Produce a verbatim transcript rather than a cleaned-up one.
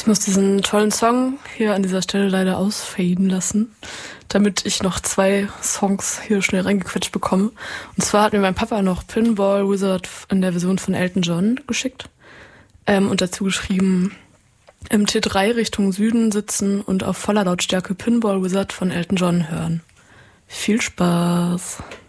Ich muss diesen tollen Song hier an dieser Stelle leider ausfaden lassen, damit ich noch zwei Songs hier schnell reingequetscht bekomme. Und zwar hat mir mein Papa noch Pinball Wizard in der Version von Elton John geschickt ähm, und dazu geschrieben, im T drei Richtung Süden sitzen und auf voller Lautstärke Pinball Wizard von Elton John hören. Viel Spaß!